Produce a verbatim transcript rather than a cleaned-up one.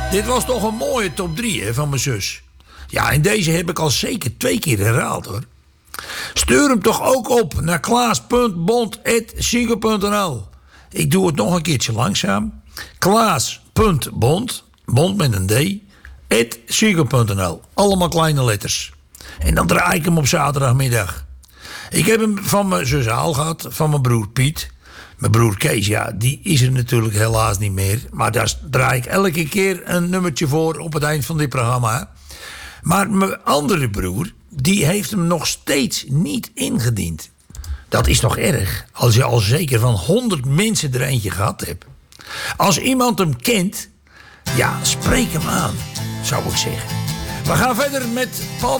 Dit was toch een mooie top drie hè, van mijn zus. Ja, en deze heb ik al zeker twee keer herhaald hoor. Stuur hem toch ook op naar klaas punt bond apenstaartje ziggo punt n l. Ik doe het nog een keertje langzaam. klaas punt bond, bond met een d, at ziggo punt n l. Allemaal kleine letters. En dan draai ik hem op zaterdagmiddag. Ik heb hem van mijn zus Aal gehad, van mijn broer Piet. Mijn broer Kees, ja, die is er natuurlijk helaas niet meer. Maar daar draai ik elke keer een nummertje voor op het eind van dit programma. Maar mijn andere broer, die heeft hem nog steeds niet ingediend. Dat is toch erg, als je al zeker van honderd mensen er eentje gehad hebt. Als iemand hem kent, ja, spreek hem aan, zou ik zeggen. We gaan verder met Paul